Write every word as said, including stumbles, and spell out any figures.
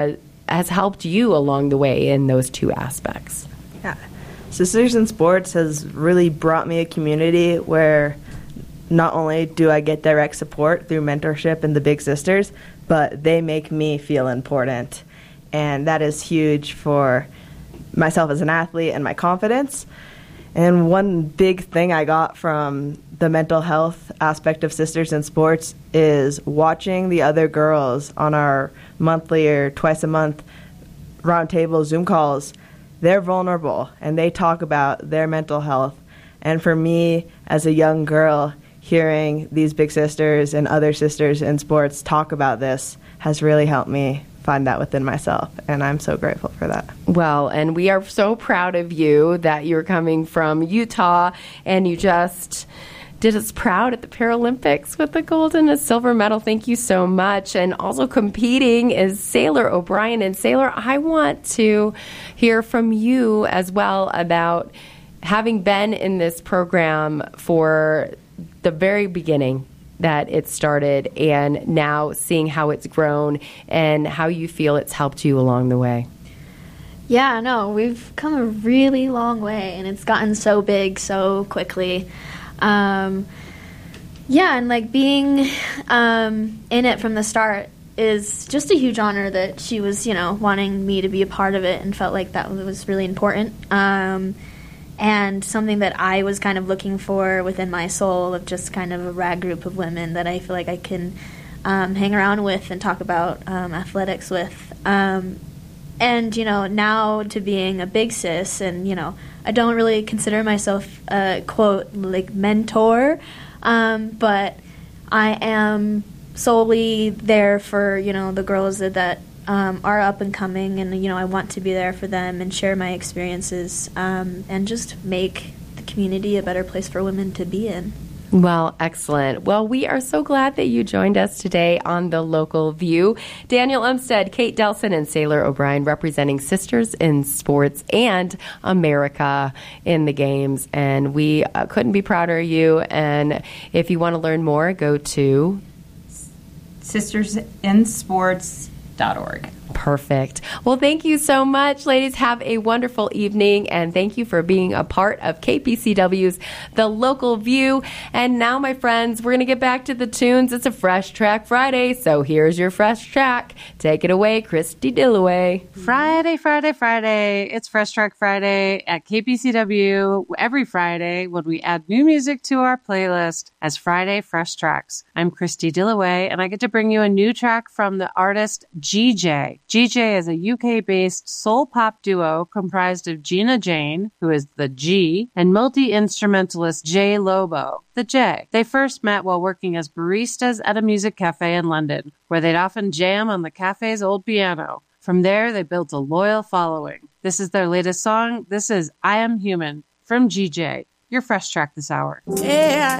has helped you along the way in those two aspects? Yeah. Sisters in Sports has really brought me a community where not only do I get direct support through mentorship and the Big Sisters, but they make me feel important. And that is huge for myself as an athlete and my confidence. And one big thing I got from the mental health aspect of Sisters in Sports is watching the other girls on our monthly or twice a month roundtable Zoom calls. They're vulnerable and they talk about their mental health. And for me, as a young girl, hearing these Big Sisters and other sisters in sports talk about this has really helped me find that within myself, and I'm so grateful for that. Well, and we are so proud of you that you're coming from Utah, and you just did us proud at the Paralympics with the gold and a silver medal. Thank you so much. And also competing is Sailor O'Brien. And Sailor, I want to hear from you as well about having been in this program for the very beginning that it started, and now seeing how it's grown and how you feel it's helped you along the way. Yeah, no, we've come a really long way, and it's gotten so big so quickly. Um, yeah, and like being um, in it from the start is just a huge honor that she was, you know, wanting me to be a part of it and felt like that was really important. Um, and something that I was kind of looking for within my soul of just kind of a rag group of women that I feel like I can um, hang around with and talk about um, athletics with. Um, and, you know, now to being a big sis, and, you know, I don't really consider myself a, quote, like, mentor, um, but I am solely there for, you know, the girls that, that um, are up and coming, and, you know, I want to be there for them and share my experiences um, and just make the community a better place for women to be in. Well, excellent. Well, we are so glad that you joined us today on The Local View. Daniel Umstead, Kate Delson, and Sailor O'Brien representing Sisters in Sports and America in the games. And we uh, couldn't be prouder of you. And if you want to learn more, go to sisters in sports dot org. Perfect. Well, thank you so much, ladies. Have a wonderful evening, and thank you for being a part of K P C W's The Local View. And now, my friends, we're going to get back to the tunes. It's a Fresh Track Friday, so here's your Fresh Track. Take it away, Christy Dillaway. Friday, Friday, Friday. It's Fresh Track Friday at K P C W every Friday when we add new music to our playlist as Friday Fresh Tracks. I'm Christy Dillaway, and I get to bring you a new track from the artist G J. G J is a U K-based soul pop duo comprised of Gina Jane, who is the G, and multi-instrumentalist Jay Lobo, the J. They first met while working as baristas at a music cafe in London, where they'd often jam on the cafe's old piano. From there, they built a loyal following. This is their latest song. This is I Am Human from G J. Your Fresh Track this hour. Yeah.